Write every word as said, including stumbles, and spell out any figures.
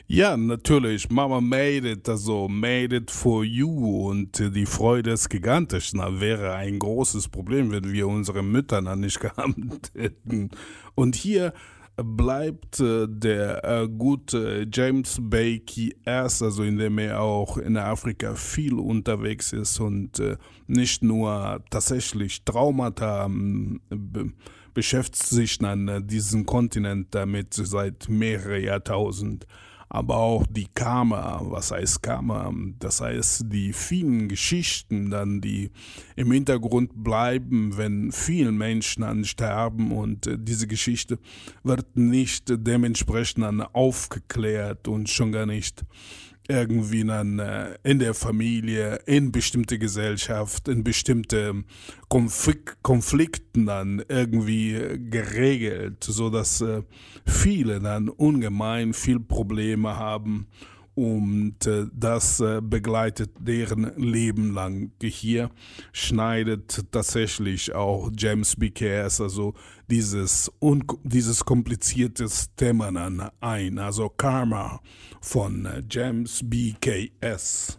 Ja, natürlich. Mama made it, also made it for you und äh, die Freude ist gigantisch. Na, wäre ein großes Problem, wenn wir unsere Mütter dann nicht gehabt hätten. Und hier bleibt äh, der äh, gute James Bakey erst, also indem er auch in Afrika viel unterwegs ist und äh, nicht nur tatsächlich Traumata ähm, be beschäftigt sich an äh, diesem Kontinent damit seit mehreren Jahrtausend, aber auch die Karma, was heißt Karma? Das heißt, die vielen Geschichten dann, die im Hintergrund bleiben, wenn viele Menschen dann sterben und äh, diese Geschichte wird nicht dementsprechend dann aufgeklärt und schon gar nicht irgendwie dann äh, in der Familie, in bestimmte Gesellschaft, in bestimmte Konflikt, Konflikten dann irgendwie äh, geregelt, sodass äh, viele dann ungemein viel Probleme haben und äh, das äh, begleitet deren Leben lang. Hier schneidet tatsächlich auch James B K S, also dieses, un dieses kompliziertes Thema dann ein, also Karma von äh, James B K S.